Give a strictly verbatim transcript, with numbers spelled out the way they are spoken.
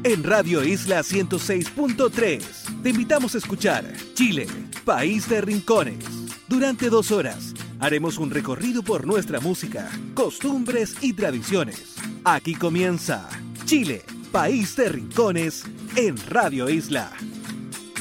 en Radio Isla ciento seis punto tres. Te invitamos a escuchar Chile, País de Rincones. Durante dos horas haremos un recorrido por nuestra música, costumbres y tradiciones. Aquí comienza Chile, País de Rincones en Radio Isla.